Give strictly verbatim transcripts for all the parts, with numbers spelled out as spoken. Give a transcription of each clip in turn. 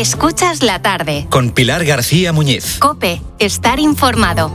Escuchas la tarde. Con Pilar García Muñiz. COPE, estar informado.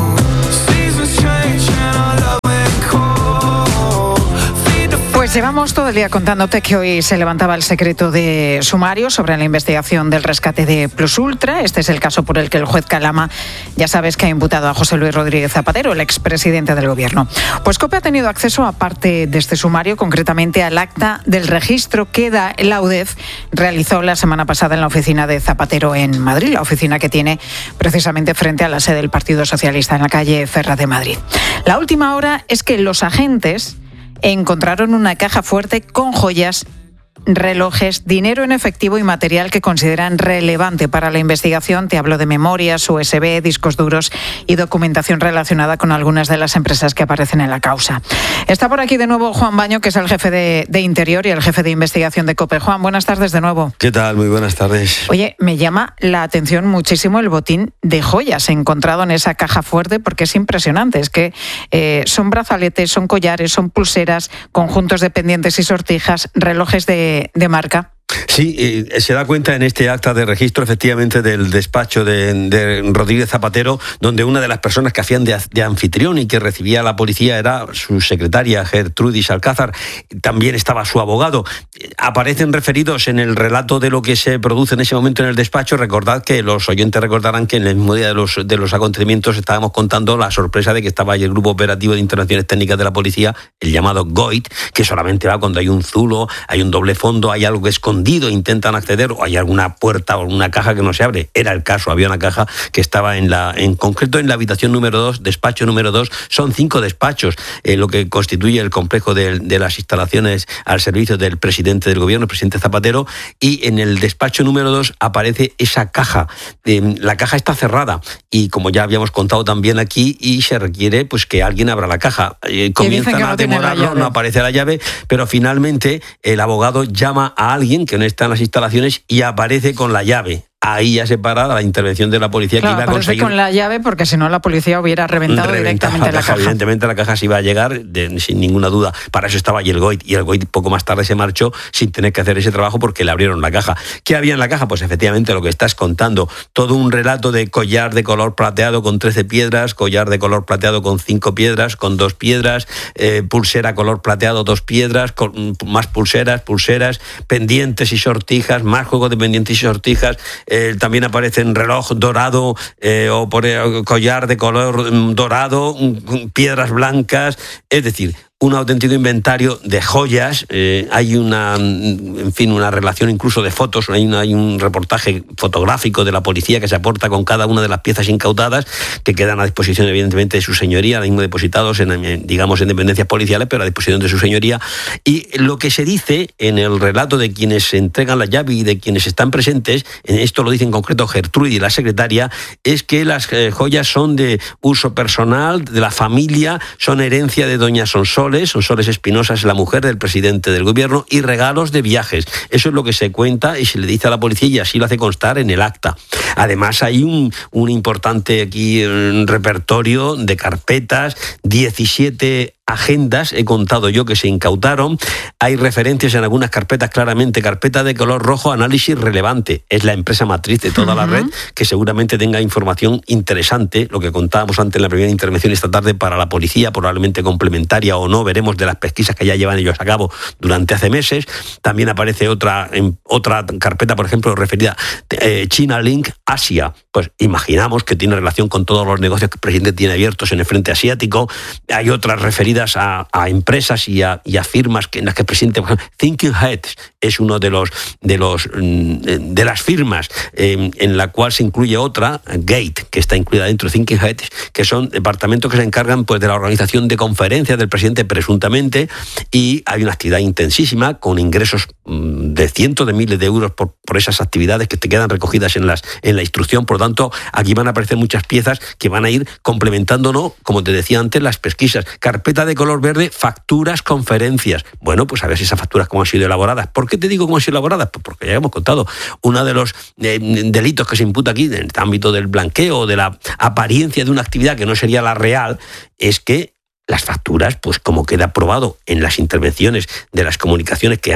Pues llevamos todo el día contándote que hoy se levantaba el secreto de sumario sobre la investigación del rescate de Plus Ultra. Este es el caso por el que el juez Calama, ya sabes, que ha imputado a José Luis Rodríguez Zapatero, el expresidente del Gobierno. Pues COPE ha tenido acceso a parte de este sumario, concretamente al acta del registro que la U D E F realizó la semana pasada en la oficina de Zapatero en Madrid, la oficina que tiene precisamente frente a la sede del Partido Socialista en la calle Ferraz de Madrid. La última hora es que los agentes encontraron una caja fuerte con joyas, relojes, dinero en efectivo y material que consideran relevante para la investigación. Te hablo de memorias, U S B, discos duros y documentación relacionada con algunas de las empresas que aparecen en la causa. Está por aquí de nuevo Juan Baño, que es el jefe de, de Interior y el jefe de investigación de COPE. Juan, buenas tardes de nuevo. ¿Qué tal? Muy buenas tardes. Oye, me llama la atención muchísimo el botín de joyas encontrado en esa caja fuerte, porque es impresionante. Es que eh, son brazaletes, son collares, son pulseras, conjuntos de pendientes y sortijas, relojes de de marca. Sí, eh, se da cuenta en este acta de registro efectivamente del despacho de, de Rodríguez Zapatero, donde una de las personas que hacían de, de anfitrión y que recibía a la policía era su secretaria Gertrudis Alcázar. También estaba su abogado. Aparecen referidos en el relato de lo que se produce en ese momento en el despacho. Recordad que los oyentes recordarán que en el mismo día de los, de los acontecimientos estábamos contando la sorpresa de que estaba ahí el Grupo Operativo de Intervenciones Técnicas de la Policía, el llamado GOIT, que solamente va cuando hay un zulo, hay un doble fondo, hay algo escondido, intentan acceder o hay alguna puerta o una caja que no se abre. Era el caso, había una caja que estaba en la, en concreto en la habitación número dos, despacho número dos. Son cinco despachos, eh, lo que constituye el complejo de, de las instalaciones al servicio del presidente del Gobierno, el presidente Zapatero, y en el despacho número dos aparece esa caja. Eh, la caja está cerrada y, como ya habíamos contado también aquí, y se requiere pues que alguien abra la caja. Eh, comienzan a demorarlo, no aparece la llave, pero finalmente el abogado llama a alguien que no está en las instalaciones y aparece con la llave. Ahí ya se para la intervención de la policía, claro, que iba a conseguir con la llave, porque si no la policía hubiera reventado directamente la, la caja. Evidentemente la caja se iba a llegar de, sin ninguna duda. Para eso estaba ahí el GOIT, y el GOIT poco más tarde se marchó sin tener que hacer ese trabajo porque le abrieron la caja. ¿Qué había en la caja? Pues efectivamente lo que estás contando, todo un relato de collar de color plateado con trece piedras, collar de color plateado con cinco piedras, con dos piedras, eh, pulsera color plateado, dos piedras, con más pulseras, pulseras, pendientes y sortijas, más juegos de pendientes y sortijas. Eh, también aparecen reloj dorado eh, o por, eh, collar de color dorado, piedras blancas, es decir, un auténtico inventario de joyas. Eh, hay una, en fin, una relación incluso de fotos. Hay, una, hay un reportaje fotográfico de la policía que se aporta con cada una de las piezas incautadas, que quedan a disposición evidentemente de su señoría, ahora mismo depositados en, en, digamos, en dependencias policiales, pero a disposición de su señoría. Y lo que se dice en el relato de quienes entregan la llave y de quienes están presentes, en esto lo dice en concreto Gertrudis, la secretaria, es que las eh, joyas son de uso personal, de la familia, son herencia de doña Sonsoles. Sonsoles Espinosa es la mujer del presidente del Gobierno, y regalos de viajes. Eso es lo que se cuenta y se le dice a la policía, y así lo hace constar en el acta. Además hay un, un importante aquí un repertorio de carpetas, diecisiete agendas, he contado yo, que se incautaron. Hay referencias en algunas carpetas, claramente, carpeta de color rojo, análisis relevante. Es la empresa matriz de toda uh-huh. la red, que seguramente tenga información interesante, lo que contábamos antes en la primera intervención esta tarde, para la policía, probablemente complementaria o no, veremos, de las pesquisas que ya llevan ellos a cabo durante hace meses. También aparece otra, en, otra carpeta, por ejemplo, referida eh, China Link Asia. Pues imaginamos que tiene relación con todos los negocios que el presidente tiene abiertos en el frente asiático. Hay otras referidas A, a empresas y a, y a firmas que, en las que el presidente, por ejemplo, Thinking Heads es uno de los de los de las firmas eh, en la cual se incluye otra, Gate, que está incluida dentro de Thinking Heads, que son departamentos que se encargan pues de la organización de conferencias del presidente presuntamente, y hay una actividad intensísima con ingresos de cientos de miles de euros por, por esas actividades que te quedan recogidas en las en la instrucción. Por lo tanto, aquí van a aparecer muchas piezas que van a ir complementándonos, como te decía antes, las pesquisas. Carpeta de color verde, facturas, conferencias. Bueno, pues a ver si esas facturas cómo han sido elaboradas. ¿Por qué te digo cómo han sido elaboradas? Pues porque ya hemos contado, uno de los eh, delitos que se imputa aquí en el ámbito del blanqueo, de la apariencia de una actividad que no sería la real, es que las facturas, pues como queda probado en las intervenciones de las comunicaciones que han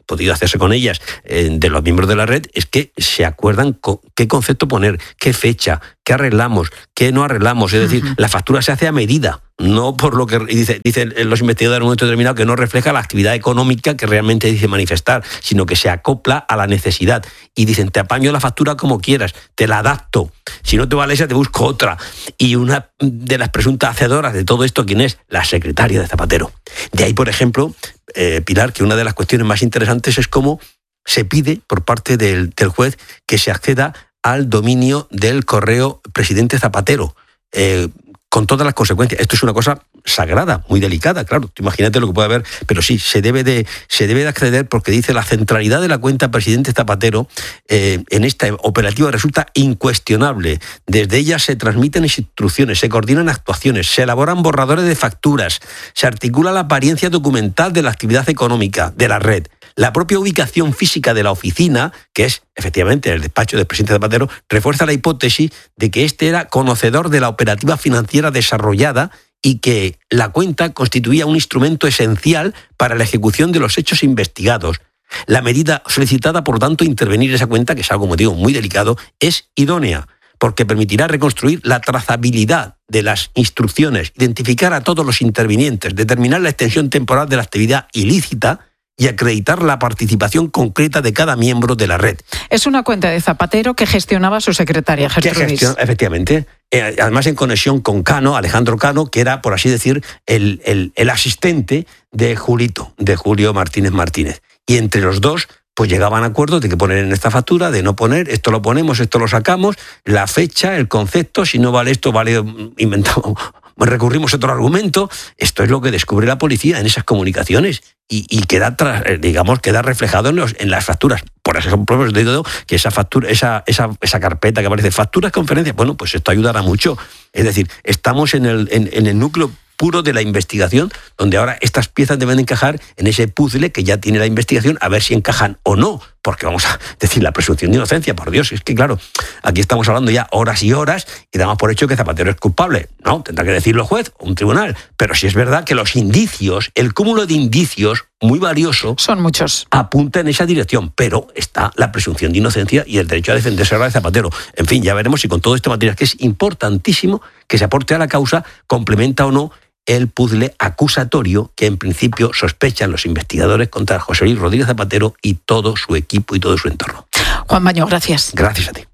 podido hacerse con ellas, eh, de los miembros de la red, es que se acuerdan con qué concepto poner, qué fecha, qué arreglamos, qué no arreglamos. Es decir, uh-huh. la factura se hace a medida, no por lo que dice, dicen los investigadores en un momento determinado, que no refleja la actividad económica que realmente dice manifestar, sino que se acopla a la necesidad. Y dicen, te apaño la factura como quieras, te la adapto. Si no te vale esa, te busco otra. Y una de las presuntas hacedoras de todo esto, ¿quién es? La secretaria de Zapatero. De ahí, por ejemplo, eh, Pilar, que una de las cuestiones más interesantes es cómo se pide por parte del, del juez que se acceda al dominio del correo presidente Zapatero, eh, con todas las consecuencias. Esto es una cosa sagrada, muy delicada, claro, imagínate lo que puede haber, pero sí, se debe de, se debe de acceder porque dice la centralidad de la cuenta presidente Zapatero eh, en esta operativa resulta incuestionable. Desde ella se transmiten instrucciones, se coordinan actuaciones, se elaboran borradores de facturas, se articula la apariencia documental de la actividad económica de la red. La propia ubicación física de la oficina, que es efectivamente el despacho del presidente Zapatero, refuerza la hipótesis de que éste era conocedor de la operativa financiera desarrollada y que la cuenta constituía un instrumento esencial para la ejecución de los hechos investigados. La medida solicitada, por tanto, intervenir en esa cuenta, que es algo, como digo, muy delicado, es idónea, porque permitirá reconstruir la trazabilidad de las instrucciones, identificar a todos los intervinientes, determinar la extensión temporal de la actividad ilícita y acreditar la participación concreta de cada miembro de la red. Es una cuenta de Zapatero que gestionaba su secretaria, Gertrudis. Gestiona, efectivamente. Eh, además, en conexión con Cano, Alejandro Cano, que era, por así decir, el, el, el asistente de Julito, de Julio Martínez Martínez. Y entre los dos, pues llegaban a acuerdos de que poner en esta factura, de no poner, esto lo ponemos, esto lo sacamos, la fecha, el concepto, si no vale esto, vale inventado. Recurrimos a otro argumento. Esto es lo que descubre la policía en esas comunicaciones y, y queda, digamos, queda reflejado en, los, en las facturas. Por eso son pruebas de dedo que esa factura, esa, esa, esa carpeta que aparece, facturas, conferencias, bueno, pues esto ayudará mucho. Es decir, estamos en el, en, en el núcleo puro de la investigación, donde ahora estas piezas deben encajar en ese puzzle que ya tiene la investigación, a ver si encajan o no, porque vamos a decir la presunción de inocencia, por Dios, es que claro, aquí estamos hablando ya horas y horas y damos por hecho que Zapatero es culpable. No, tendrá que decirlo el juez o un tribunal, pero sí es verdad que los indicios, el cúmulo de indicios muy valioso, son muchos, apunta en esa dirección, pero está la presunción de inocencia y el derecho a defenderse ahora de Zapatero. En fin, ya veremos si con todo este material, que es importantísimo que se aporte a la causa, complementa o no el puzzle acusatorio que en principio sospechan los investigadores contra José Luis Rodríguez Zapatero y todo su equipo y todo su entorno. Juan Baño, gracias. Gracias a ti.